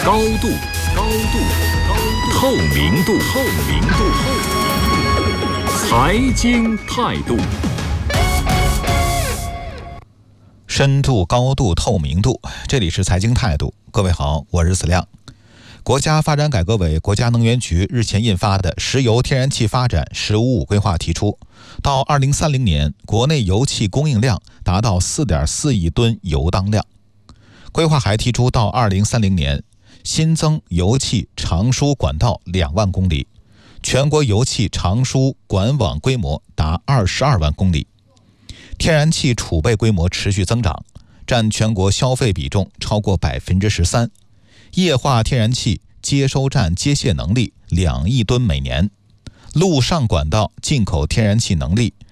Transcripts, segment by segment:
高度，透明度，财经态度， 深度、高度、透明度。这里是财经态度。各位好，我是子亮。国家发展改革委、国家能源局日前印发的《石油天然气发展“十五五”规划》提出，到2030年，国内油气供应量达到 4.4 亿吨油当量。规划还提出，到2030年，新增油气长输管道2万公里，全国油气长输管网规模达22万公里，天然气储备规模持续增长，占全国消费比重超过 13%， 液化天然气接收站接卸能力2亿吨每年，陆上管道进口天然气能力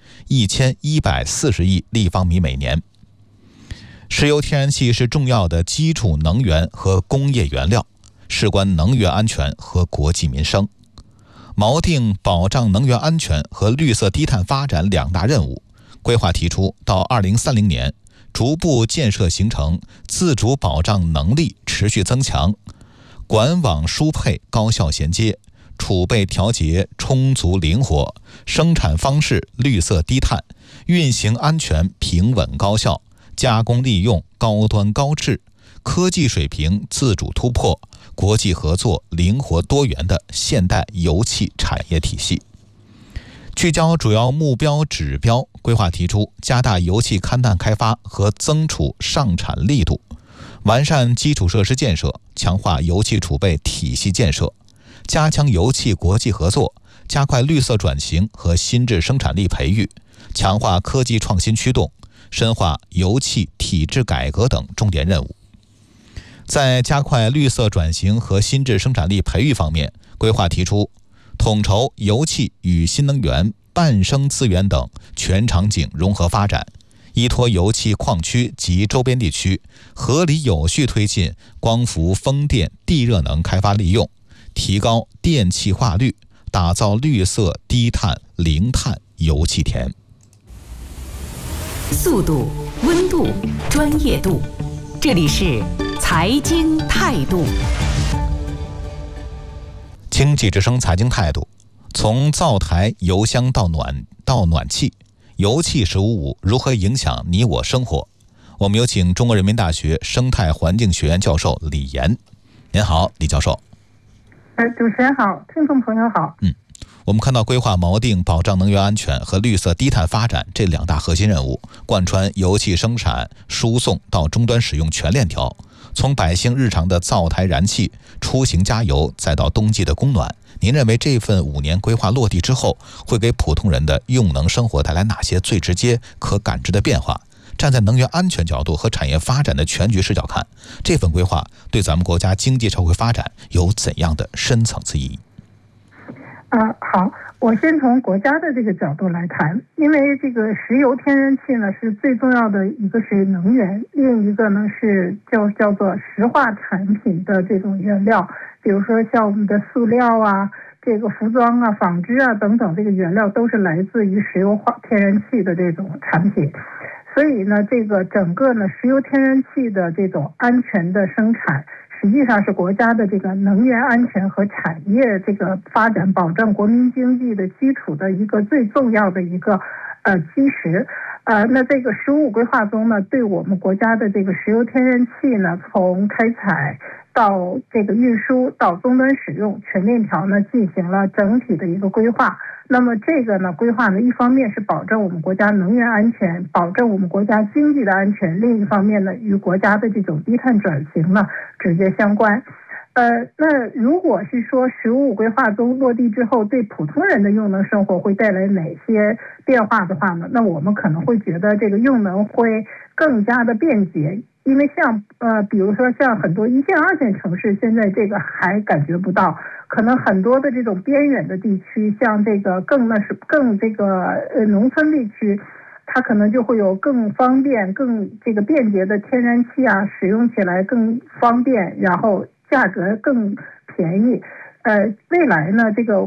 1140亿立方米每年。石油天然气是重要的基础能源和工业原料，事关能源安全和国计民生。锚定保障能源安全和绿色低碳发展2大任务，规划提出，到2030年，逐步建设形成自主保障能力持续增强，管网输配高效衔接，储备调节充足灵活，生产方式绿色低碳，运行安全平稳高效，加工利用高端高质，科技水平自主突破，国际合作灵活多元的现代油气产业体系。聚焦主要目标指标，规划提出加大油气勘探开发和增储上产力度，完善基础设施建设，强化油气储备体系建设，加强油气国际合作，加快绿色转型和新质生产力培育，强化科技创新驱动，深化油气体制改革等重点任务。在加快绿色转型和新质生产力培育方面，规划提出统筹油气与新能源、伴生资源等全场景融合发展，依托油气矿区及周边地区，合理有序推进光伏、风电、地热能开发利用，提高电气化率，打造绿色低碳零碳油气田。 速度、温度、专业度，这里是财经态度。 经济之声财经态度，从灶台、油箱到暖气，油气15.5如何影响你我生活？我们有请中国人民大学生态环境学院教授李岩。您好，李教授。 主持人好，听众朋友好。 我们看到规划锚定保障能源安全和绿色低碳发展这2大核心任务，贯穿油气生产、输送到终端使用全链条，从百姓日常的灶台燃气、出行加油，再到冬季的供暖。您认为这份5年规划落地之后，会给普通人的用能生活带来哪些最直接可感知的变化？站在能源安全角度和产业发展的全局视角看，这份规划对咱们国家经济社会发展有怎样的深层次意义？ 好，我先从国家的这个角度来谈，因为这个石油天然气呢是最重要的，一个是能源，另一个呢是叫做石化产品的这种原料，比如说像我们的塑料啊、这个服装啊、纺织啊等等，这个原料都是来自于石油天然气的这种产品。所以呢，这个整个呢石油天然气的这种安全的生产，实际上是国家的这个能源安全和产业这个发展、保障国民经济的基础的一个最重要的一个基石。那这个15.5规划中呢，对我们国家的这个石油天然气呢，从开采到这个运输到终端使用全链条呢，进行了整体的一个规划。那么这个呢规划呢，一方面是保证我们国家能源安全，保证我们国家经济的安全，另一方面呢，与国家的这种低碳转型呢直接相关。那如果是说15.5规划中落地之后，对普通人的用能生活会带来哪些变化的话呢？那我们可能会觉得这个用能会更加的便捷，因为像比如说像很多1线2线城市，现在这个还感觉不到，可能很多的这种边远的地区，像这个更这个农村地区，它可能就会有更方便、更这个便捷的天然气啊，使用起来更方便，然后价格更便宜。未来呢，这个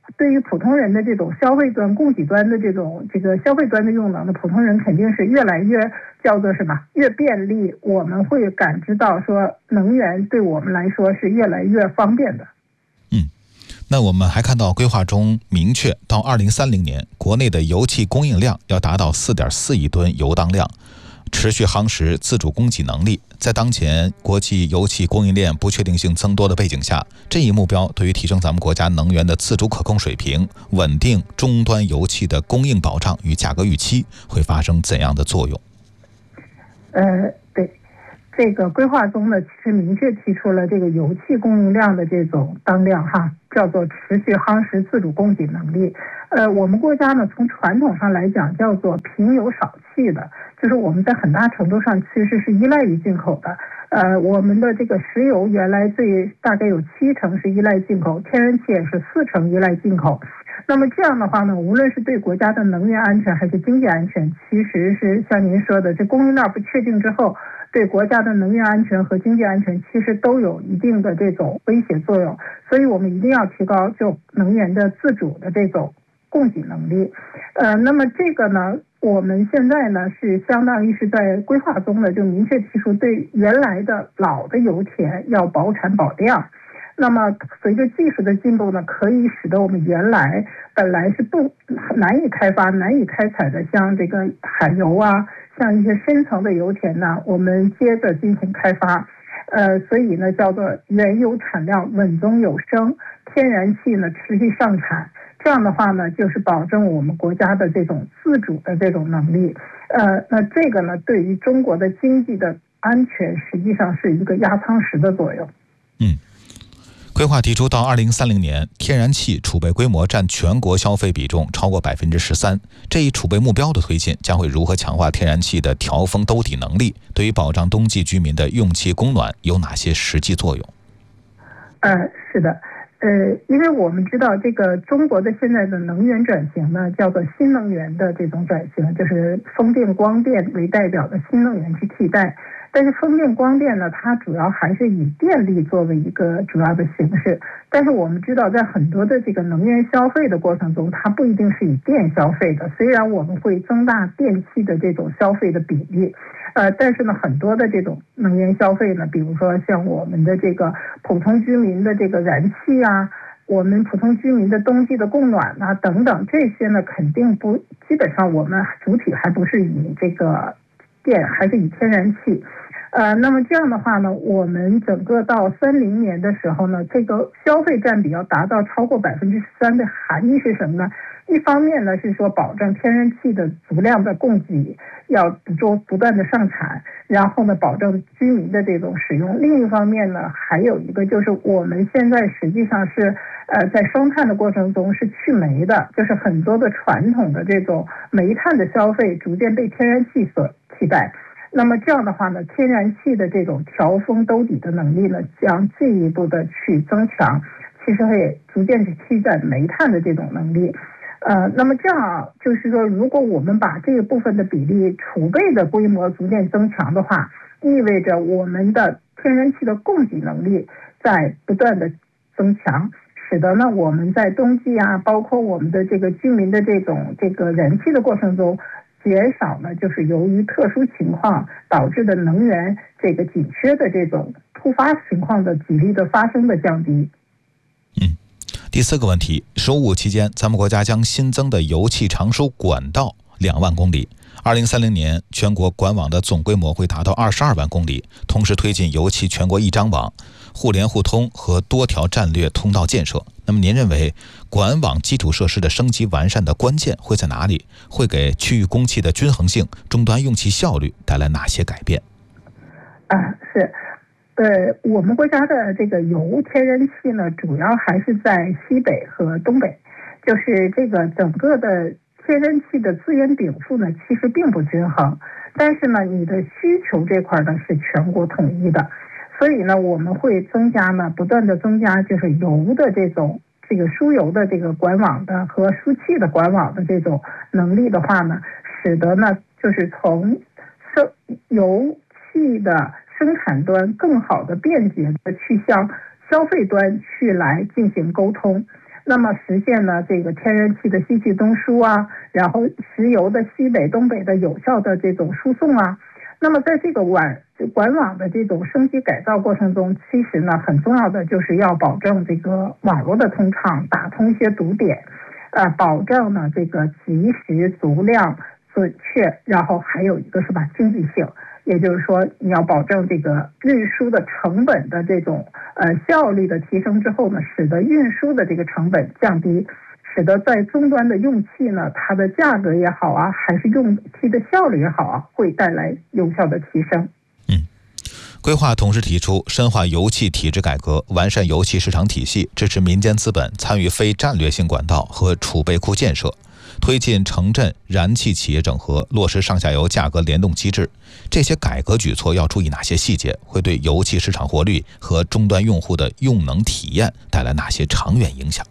对于普通人的这种消费端、供给端的这个消费端的用能的普通人，肯定是越来越叫做什么越便利，我们会感知到说能源对我们来说是越来越方便的。 那我们还看到规划中明确，到2030年，国内的油气供应量要达到4.4亿吨油当量，持续夯实自主供给能力。在当前国际油气供应链不确定性增多的背景下，这一目标对于提升咱们国家能源的自主可控水平，稳定终端油气的供应保障与价格预期，会发生怎样的作用？ 对，这个规划中呢，其实明确提出了这个油气供应量的这种当量叫做持续夯实自主供给能力。我们国家呢，从传统上来讲叫做平油少气的，就是我们在很大程度上其实是依赖于进口的。我们的这个石油原来大概有70%是依赖进口，天然气也是40%依赖进口。那么这样的话呢，无论是对国家的能源安全还是经济安全，其实是像您说的，这供应链不确定之后，对国家的能源安全和经济安全其实都有一定的这种威胁作用。所以我们一定要提高就能源的自主的这种供给能力。那么这个呢，我们现在呢是相当于是在规划中呢就明确提出，对原来的老的油田要保产保量。那么随着技术的进步呢，可以使得我们原来本来是难以开发、难以开采的，像这个海油像一些深层的油田呢，我们接着进行开发。所以呢，叫做原油产量稳中有升，天然气呢持续上产。这样的话呢，就是保证我们国家的这种自主的这种能力。那这个呢，对于中国的经济的安全，实际上是一个压舱石的作用。 规划提出，到2030年，天然气储备规模占全国消费比重超过13%。这一储备目标的推进，将会如何强化天然气的调峰兜底能力？对于保障冬季居民的用气供暖有哪些实际作用？ 是的，因为我们知道这个中国的现在的能源转型呢，叫做新能源的这种转型，就是风电、光电为代表的新能源去替代。但是风电、光电呢，它主要还是以电力作为一个主要的形式。但是我们知道，在很多的这个能源消费的过程中，它不一定是以电消费的。虽然我们会增大电气的这种消费的比例，但是呢，很多的这种能源消费呢，比如说像我们的这个普通居民的这个燃气我们普通居民的冬季的供暖等等，这些呢肯定不，基本上我们主体还不是以这个电，还是以天然气。那么这样的话呢，我们整个到30年的时候呢，这个消费占比要达到超过13%的含义是什么呢？一方面呢是说保证天然气的足量的供给，要不断的上产，然后呢保证居民的这种使用。另一方面呢，还有一个就是我们现在实际上是在双碳的过程中是去煤的，就是很多的传统的这种煤炭的消费逐渐被天然气所替代。那么这样的话呢，天然气的这种调峰兜底的能力呢，将进一步的去增强，其实会逐渐去替代煤炭的这种能力。那么这样就是说，如果我们把这一部分的比例储备的规模逐渐增强的话，意味着我们的天然气的供给能力在不断的增强，使得呢我们在冬季包括我们的这个居民的这个燃气的过程中，减少呢就是由于特殊情况导致的能源这个紧缺的这种突发情况的几率的发生的降低。 第4个问题，15期间，咱们国家将新增的油气长输管道2万公里。2030年，全国管网的总规模会达到22万公里，同时推进油气全国一张网、互联互通和多条战略通道建设。那么您认为管网基础设施的升级完善的关键会在哪里？会给区域供气的均衡性、终端用气效率带来哪些改变？ 是。我们国家的这个油天然气呢，主要还是在西北和东北，就是这个整个的天然气的资源禀赋呢，其实并不均衡，但是呢，你的需求这块呢是全国统一的，所以呢，我们会不断的增加，就是油的这个输油的这个管网的和输气的管网的这种能力的话呢，使得呢，就是从油气的生产端更好的便捷的去向消费端去来进行沟通。 那么实现呢这个天然气的西气东输啊，然后石油的西北东北的有效的这种输送啊。那么在这个管网的这种升级改造过程中，其实呢很重要的就是要保证这个网络的通畅，打通一些堵点，保证呢这个及时、足量、准确，然后还有一个是吧经济性。也就是说，你要保证这个运输的成本的这种效率的提升之后呢，使得运输的这个成本降低，使得在终端的用气呢，它的价格也好啊，还是用气的效率也好啊，会带来有效的提升。 规划同时提出深化油气体制改革，完善油气市场体系，支持民间资本参与非战略性管道和储备库建设，推进城镇燃气企业整合，落实上下游价格联动机制。这些改革举措要注意哪些细节？会对油气市场活率和终端用户的用能体验带来哪些长远影响？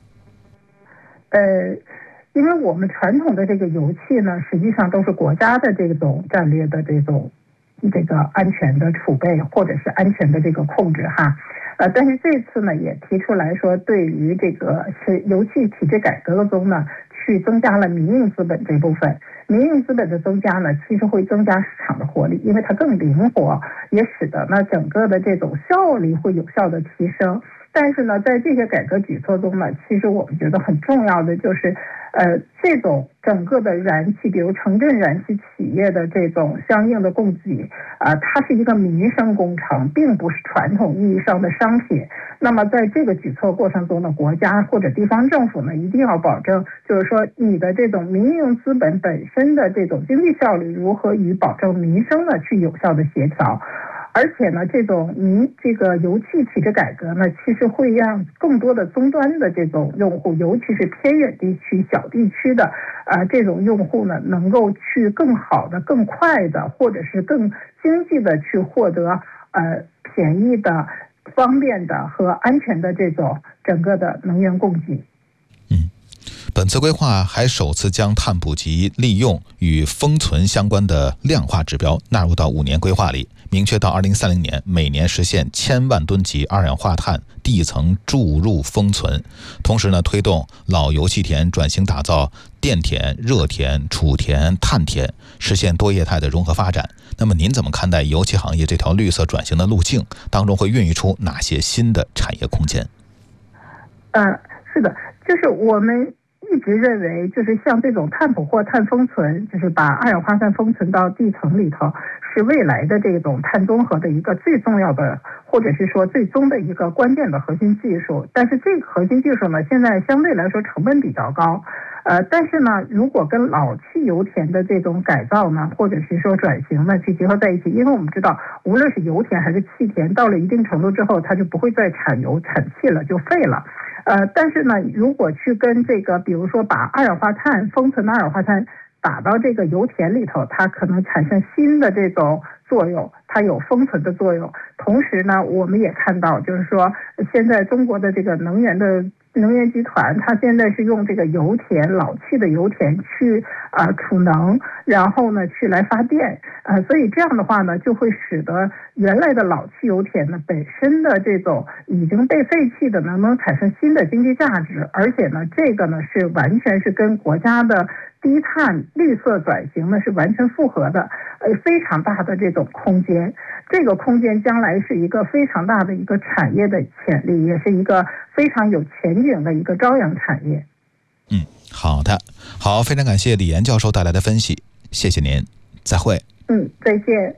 因为我们传统的这个油气呢，实际上都是国家的这种战略的这个安全的储备或者是安全的这个控制哈。但是这次呢也提出来说，对于这个是油气体制改革中呢，去增加了民营资本这部分。民营资本的增加呢，其实会增加市场的活力，因为它更灵活，也使得呢整个的这种效率会有效的提升。但是呢，在这些改革举措中呢，其实我们觉得很重要的就是，这种整个的燃气，比如城镇燃气企业的这种相应的供给，它是一个民生工程，并不是传统意义上的商品。那么在这个举措过程中呢，国家或者地方政府呢，一定要保证，就是说你的这种民营资本本身的这种经济效率如何与保证民生呢去有效的协调。而且呢，这个油气体制改革呢，其实会让更多的终端的这种用户，尤其是偏远地区、小地区的这种用户呢，能够去更好的、更快的，或者是更经济的去获得便宜的、方便的和安全的这种整个的能源供给。 本次规划还首次将碳捕集、利用与封存相关的量化指标纳入到5年规划里，明确到2030年每年实现1000万吨级二氧化碳地层注入封存。同时呢，推动老油气田转型打造电田、热田、储田、碳田，实现多业态的融合发展。那么您怎么看待油气行业这条绿色转型的路径当中会孕育出哪些新的产业空间？ 是的，就是我们一直认为，就是像这种碳捕获、碳封存，就是把二氧化碳封存到地层里头，是未来的这种碳中和的一个最重要的，或者是说最终的一个关键的核心技术。但是这个核心技术呢，现在相对来说成本比较高。但是呢，如果跟老汽油田的这种改造呢，或者是说转型呢，去结合在一起，因为我们知道，无论是油田还是气田，到了一定程度之后，它就不会再产油、产气了，就废了。但是呢，如果去跟这个，比如说把二氧化碳封存的二氧化碳打到这个油田里头，它可能产生新的这种作用，它有封存的作用。同时呢，我们也看到，就是说现在中国的这个能源集团，它现在是用这个油田、老气的油田去储能，然后呢去来发电，所以这样的话呢，就会使得原来的老汽油田呢本身的这种已经被废弃的能产生新的经济价值，而且呢，这个呢是完全是跟国家的低碳绿色转型呢是完全符合的，非常大的这种空间。这个空间将来是一个非常大的一个产业的潜力，也是一个非常有前景的一个朝阳产业。 好的，好，非常感谢李岩教授带来的分析，谢谢您，再会。 再见。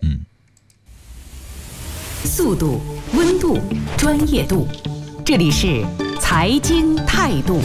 速度、温度、专业度，这里是财经态度。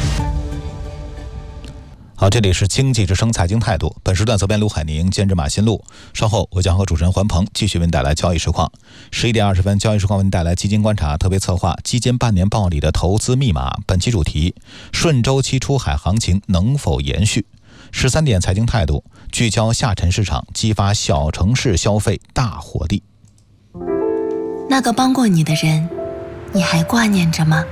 好，这里是经济之声财经态度。本时段责编卢海宁，监制马新路。稍后我将和主持人环鹏继续为您带来交易实况。11点20分，交易实况为您带来基金观察特别策划《基金半年报》里的投资密码。本期主题：顺周期出海行情能否延续？13点财经态度，聚焦下沉市场，激发小城市消费大活力。 那个帮过你的人，你还挂念着吗？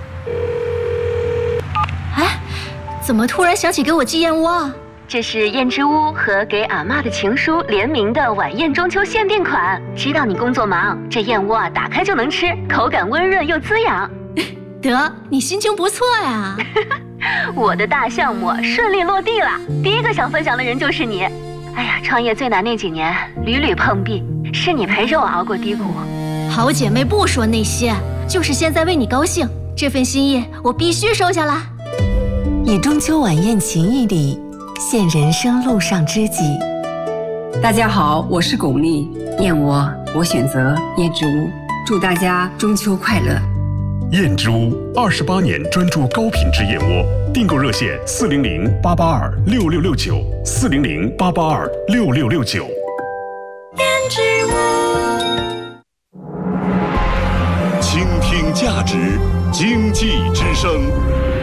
怎么突然想起给我寄燕窝啊？这是燕之屋和给阿嬷的情书联名的晚宴中秋限定款。知道你工作忙，这燕窝打开就能吃，口感温润又滋养。 得，你心情不错呀。 我的大项目顺利落地了，第一个想分享的人就是你。哎呀，创业最难那几年屡屡碰壁，是你陪着我熬过低谷。 好姐妹不说那些，就是现在为你高兴，这份心意我必须收下来。 以中秋晚宴情谊里现人生路上知己。 大家好，我是巩俐，燕窝我选择燕之屋，祝大家中秋快乐。 燕之屋28年专注高品质燕窝，订购热线400-882-6669，400-882-6669。 燕之屋， 倾听价值，经济之声。